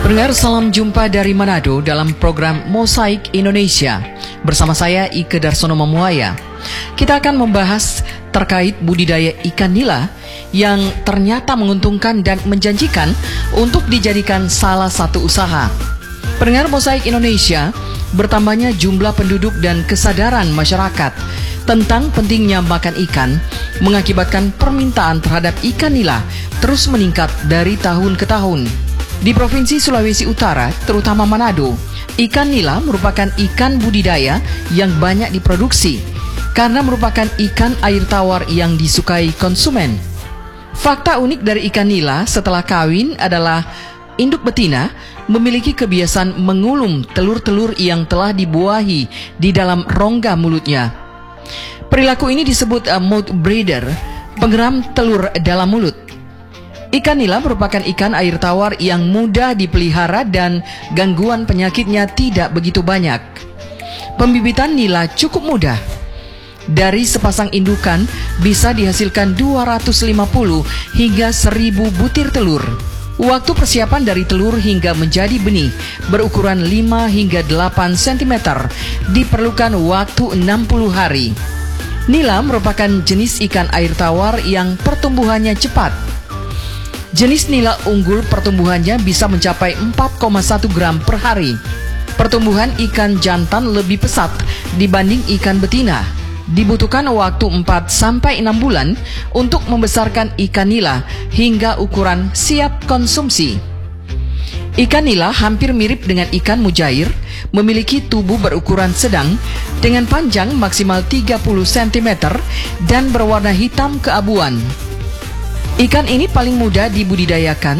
Pendengar, salam jumpa dari Manado dalam program Mosaik Indonesia. Bersama saya Ike Darsono Mamuaya. Kita akan membahas terkait budidaya ikan nila yang ternyata menguntungkan dan menjanjikan untuk dijadikan salah satu usaha. Pendengar Mosaik Indonesia, bertambahnya jumlah penduduk dan kesadaran masyarakat tentang pentingnya makan ikan mengakibatkan permintaan terhadap ikan nila terus meningkat dari tahun ke tahun. Di Provinsi Sulawesi Utara, terutama Manado, ikan nila merupakan ikan budidaya yang banyak diproduksi karena merupakan ikan air tawar yang disukai konsumen. Fakta unik dari ikan nila setelah kawin adalah induk betina memiliki kebiasaan mengulum telur-telur yang telah dibuahi di dalam rongga mulutnya. Perilaku ini disebut mouth breather, penggeram telur dalam mulut. Ikan nila merupakan ikan air tawar yang mudah dipelihara dan gangguan penyakitnya tidak begitu banyak. Pembibitan nila cukup mudah. Dari sepasang indukan bisa dihasilkan 250 hingga 1000 butir telur. Waktu persiapan dari telur hingga menjadi benih berukuran 5 hingga 8 cm diperlukan waktu 60 hari. Nila merupakan jenis ikan air tawar yang pertumbuhannya cepat. Jenis nila unggul pertumbuhannya bisa mencapai 4,1 gram per hari. Pertumbuhan ikan jantan lebih pesat dibanding ikan betina. Dibutuhkan waktu 4-6 bulan untuk membesarkan ikan nila hingga ukuran siap konsumsi. Ikan nila hampir mirip dengan ikan mujair, memiliki tubuh berukuran sedang dengan panjang maksimal 30 cm dan berwarna hitam keabuan. Ikan ini paling mudah dibudidayakan